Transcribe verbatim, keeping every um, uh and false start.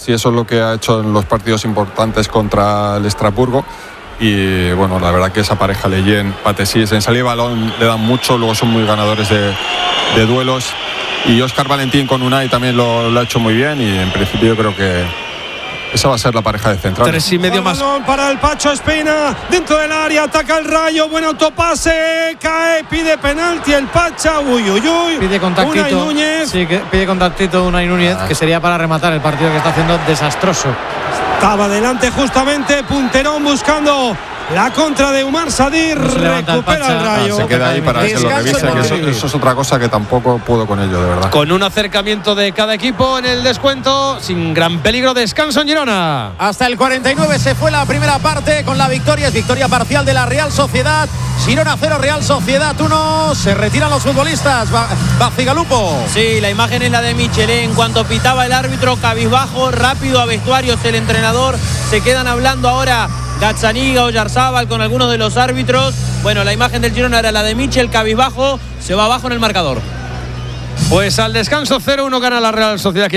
Sí, eso es lo que ha hecho en los partidos importantes contra el Estrasburgo. Y bueno, la verdad que esa pareja Leyen-Patesís en salida de balón le dan mucho, luego son muy ganadores de, de duelos. Y Óscar Valentín con Unai también lo, lo ha hecho muy bien y en principio yo creo que esa va a ser la pareja de centrales. Tres y medio más. Para el Pacho Espina, dentro del área, ataca el Rayo, buen autopase, cae, pide penalti el Pacha, uy, uy, uy. Pide contactito. Unai Núñez. Sí, que pide contactito Unai Núñez, ah. que sería para rematar el partido que está haciendo desastroso. Estaba delante justamente, punterón buscando la contra de Umar Sadir, no recupera el, el Rayo. Ah, se queda ahí para que lo revise, que eso, eso es otra cosa que tampoco puedo con ello, de verdad. Con un acercamiento de cada equipo en el descuento, sin gran peligro, descanso en Girona. Hasta el cuarenta y nueve se fue la primera parte con la victoria, es victoria parcial de la Real Sociedad. Girona cero, Real Sociedad uno. Se retiran los futbolistas. Bacigalupo. Sí, la imagen es la de Michelet. En cuanto pitaba el árbitro, cabizbajo, rápido a vestuarios el entrenador. Se quedan hablando ahora Gazzaniga o Yarzábal con algunos de los árbitros. Bueno, la imagen del Girona era la de Michel, cabizbajo. Se va abajo en el marcador. Pues al descanso cero uno gana la Real Sociedad.